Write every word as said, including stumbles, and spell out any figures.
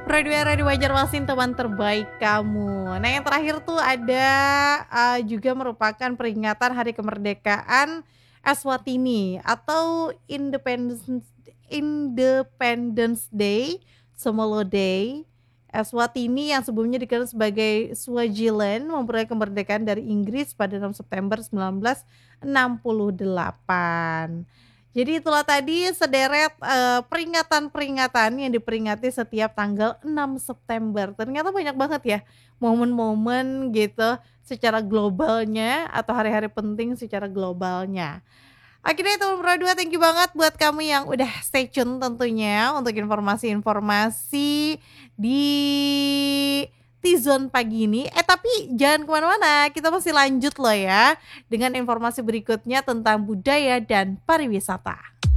Radio Radio Banjarmasin teman terbaik kamu. Nah yang terakhir tuh ada uh, juga merupakan peringatan Hari Kemerdekaan Eswatini atau Independence Independence Day, Somalo Day. Eswatini yang sebelumnya dikenal sebagai Swaziland memperoleh kemerdekaan dari Inggris pada enam September seribu sembilan ratus enam puluh delapan. Jadi itulah tadi sederet eh, peringatan-peringatan yang diperingati setiap tanggal enam September. Ternyata banyak banget ya momen-momen gitu secara globalnya atau hari-hari penting secara globalnya. Akhirnya teman berdua thank you banget buat kamu yang udah stay tune tentunya untuk informasi-informasi di T-Zone pagi ini. Eh tapi jangan kemana-mana, kita masih lanjut loh ya dengan informasi berikutnya tentang budaya dan pariwisata.